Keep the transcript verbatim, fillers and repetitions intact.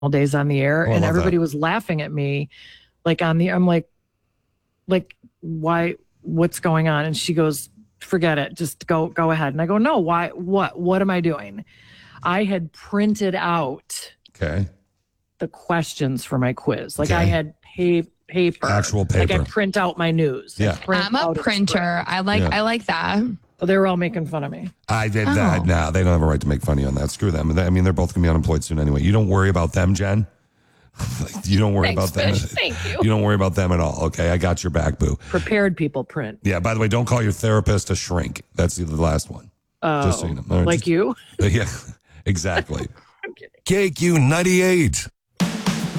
days on the air, Oh, I and love everybody that. was laughing at me, like on the. I'm like, like why? What's going on? And she goes, "Forget it. Just go, go ahead." And I go, "No, why? What? What am I doing?" I had printed out Okay. the questions for my quiz. Like Okay. I had pa- paper, Actual Like paper. I print out my news. I Yeah. print I'm a out printer. script. I like Yeah. I like that. Oh, they were all making fun of me. I did Oh. that. No, they don't have a right to make funny on that. Screw them. I mean, they're both going to be unemployed soon anyway. You don't worry about them, Jen. You don't worry Thanks, about them. Fish. Thank you. You don't worry about them at all. Okay, I got your back, boo. Prepared people print. Yeah, by the way, don't call your therapist a shrink. That's the last one. Oh, Just so you know. All right, like just- you? Yeah, exactly. I'm kidding. K Q ninety-eight.